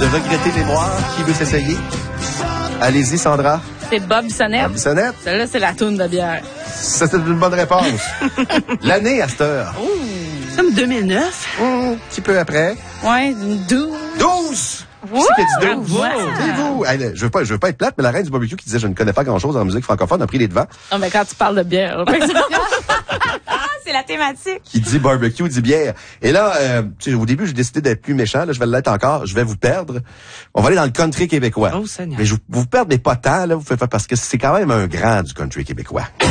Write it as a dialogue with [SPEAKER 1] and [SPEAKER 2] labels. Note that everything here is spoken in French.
[SPEAKER 1] de regretter mémoire. Qui veut s'essayer? Allez-y, Sandra.
[SPEAKER 2] C'est Bob Bissonnette.
[SPEAKER 1] Bob Bissonnette.
[SPEAKER 2] Celle-là, c'est la toune de bière.
[SPEAKER 1] Ça, c'est une bonne réponse. L'année à cette heure.
[SPEAKER 3] Comme 2009.
[SPEAKER 1] Un petit peu après.
[SPEAKER 2] Ouais, 12.
[SPEAKER 1] 12!
[SPEAKER 2] Wow!
[SPEAKER 1] Qui c'est qui a dit 12?
[SPEAKER 2] Wow!
[SPEAKER 1] C'est vous. Hey, je veux pas être plate, mais la reine du barbecue qui disait je ne connais pas grand-chose en musique francophone a pris les devants.
[SPEAKER 2] Non, mais quand tu parles de bière, par exemple.
[SPEAKER 3] C'est la thématique.
[SPEAKER 1] Qui dit barbecue, dit bière. Et là, au début, j'ai décidé d'être plus méchant. Là, je vais l'être encore. Je vais vous perdre. On va aller dans le country québécois.
[SPEAKER 3] Oh, Seigneur.
[SPEAKER 1] Mais vous perdez pas tant, là, parce que c'est quand même un grand du country québécois.